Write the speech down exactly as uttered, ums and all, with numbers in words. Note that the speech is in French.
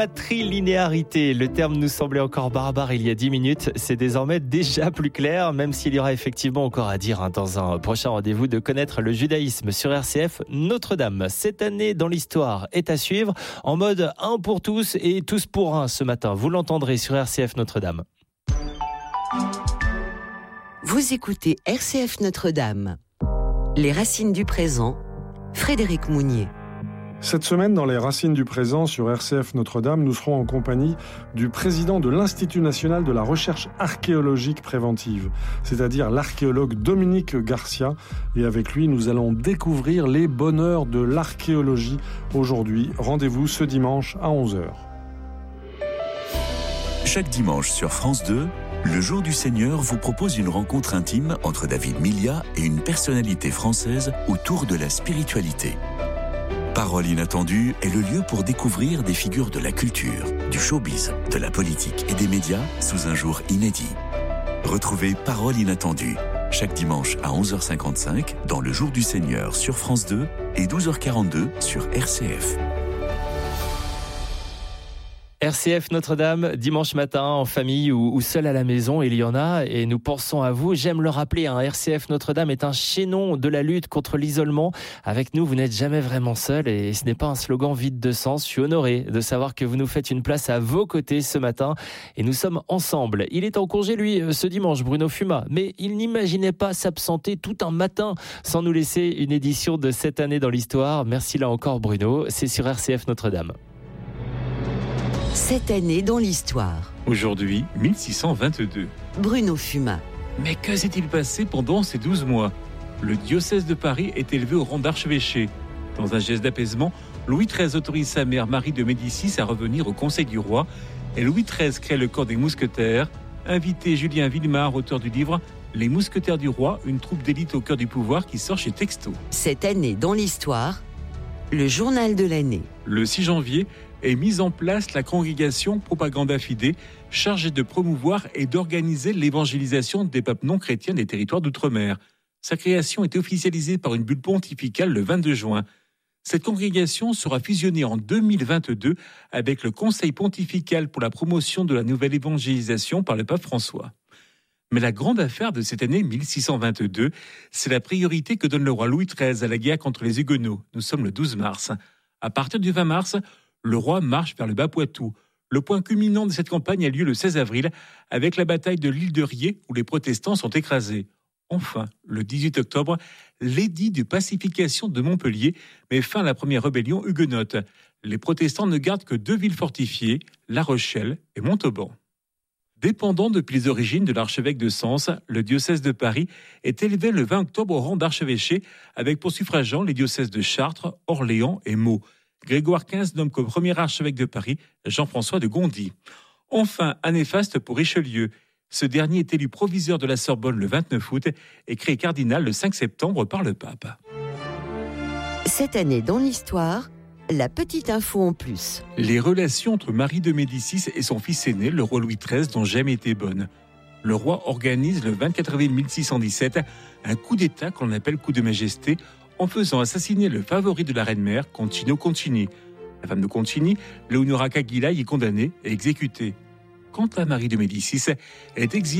Patrilinéarité, le terme nous semblait encore barbare il y a dix minutes, c'est désormais déjà plus clair, même s'il y aura effectivement encore à dire hein, dans un prochain rendez-vous de connaître le judaïsme sur R C F Notre-Dame. Cette année dans l'histoire est à suivre en mode un pour tous et tous pour un ce matin. Vous l'entendrez sur R C F Notre-Dame. Vous écoutez R C F Notre-Dame. Les racines du présent, Frédéric Mounier. Cette semaine, dans les Racines du présent sur R C F Notre-Dame, nous serons en compagnie du président de l'Institut national de la recherche archéologique préventive, c'est-à-dire l'archéologue Dominique Garcia. Et avec lui, nous allons découvrir les bonheurs de l'archéologie aujourd'hui. Rendez-vous ce dimanche à onze heures. Chaque dimanche sur France deux, le Jour du Seigneur vous propose une rencontre intime entre David Milia et une personnalité française autour de la spiritualité. Parole inattendue est le lieu pour découvrir des figures de la culture, du showbiz, de la politique et des médias sous un jour inédit. Retrouvez Parole inattendue chaque dimanche à onze heures cinquante-cinq dans le Jour du Seigneur sur France deux et douze heures quarante-deux sur R C F. R C F Notre-Dame, dimanche matin, en famille ou, ou seul à la maison, il y en a et nous pensons à vous. J'aime le rappeler, hein, R C F Notre-Dame est un chaînon de la lutte contre l'isolement. Avec nous, vous n'êtes jamais vraiment seul et ce n'est pas un slogan vide de sens. Je suis honoré de savoir que vous nous faites une place à vos côtés ce matin et nous sommes ensemble. Il est en congé, lui, ce dimanche, Bruno Fuma, mais il n'imaginait pas s'absenter tout un matin sans nous laisser une édition de cette année dans l'histoire. Merci là encore, Bruno. C'est sur R C F Notre-Dame. Cette année dans l'histoire. Aujourd'hui, mille six cent vingt-deux. Bruno Fuma. Mais que s'est-il passé pendant ces douze mois ? Le diocèse de Paris est élevé au rang d'archevêché. Dans un geste d'apaisement, Louis treize autorise sa mère Marie de Médicis à revenir au conseil du roi. Et Louis treize crée le corps des mousquetaires. Invité Julien Villemard, auteur du livre « Les mousquetaires du roi, une troupe d'élite au cœur du pouvoir » qui sort chez Texto. Cette année dans l'histoire, le journal de l'année. Le six janvier, est mise en place la congrégation Propaganda Fide, chargée de promouvoir et d'organiser l'évangélisation des peuples non chrétiens des territoires d'outre-mer. Sa création est officialisée par une bulle pontificale le vingt-deux juin. Cette congrégation sera fusionnée en deux mille vingt-deux avec le Conseil pontifical pour la promotion de la nouvelle évangélisation par le pape François. Mais la grande affaire de cette année mille six cent vingt-deux, c'est la priorité que donne le roi Louis treize à la guerre contre les Huguenots. Nous sommes le douze mars. À partir du vingt mars, le roi marche vers le Bas-Poitou. Le point culminant de cette campagne a lieu le seize avril, avec la bataille de l'île de Riez, où les protestants sont écrasés. Enfin, le dix-huit octobre, l'édit de pacification de Montpellier met fin à la première rébellion huguenote. Les protestants ne gardent que deux villes fortifiées, La Rochelle et Montauban. Dépendant depuis les origines de l'archevêque de Sens, le diocèse de Paris est élevé le vingt octobre au rang d'archevêché, avec pour suffragants les diocèses de Chartres, Orléans et Meaux. Grégoire quinze nomme comme premier archevêque de Paris Jean-François de Gondi. Enfin, un néfaste pour Richelieu. Ce dernier est élu proviseur de la Sorbonne le vingt-neuf août et créé cardinal le cinq septembre par le pape. Cette année dans l'histoire, la petite info en plus. Les relations entre Marie de Médicis et son fils aîné, le roi Louis treize, n'ont jamais été bonnes. Le roi organise le vingt-quatre avril mille six cent dix-sept un coup d'État qu'on appelle coup de majesté, en faisant assassiner le favori de la reine-mère, Concino Concini. La femme de Concini, Leonora Cagliai, est condamnée et exécutée. Quant à Marie de Médicis, elle est exilée